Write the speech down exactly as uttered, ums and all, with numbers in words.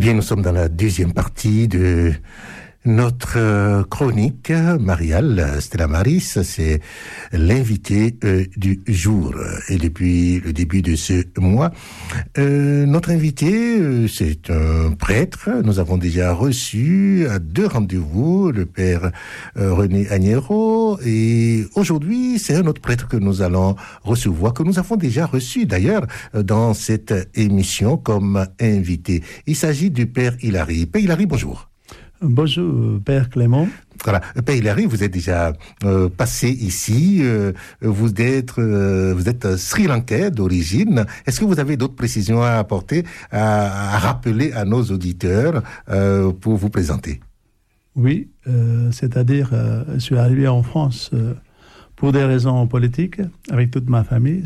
bien, nous sommes dans la deuxième partie de notre chronique. Mariale Stella Maris, c'est l'invité euh, du jour. Et depuis le début de ce mois, euh, notre invité, euh, c'est un prêtre. Nous avons déjà reçu à deux rendez-vous le père euh, René Agnero. Et aujourd'hui, c'est un autre prêtre que nous allons recevoir, que nous avons déjà reçu d'ailleurs dans cette émission comme invité. Il s'agit du père Hilary. Père Hilary, bonjour. Bonjour, Père Clément. Voilà, Père Hilary, vous êtes déjà euh, passé ici. Euh, vous êtes, euh, vous êtes Sri Lankais d'origine. Est-ce que vous avez d'autres précisions à apporter, à, à rappeler à nos auditeurs euh, pour vous présenter? Oui, euh, c'est-à-dire, euh, je suis arrivé en France euh, pour des raisons politiques avec toute ma famille.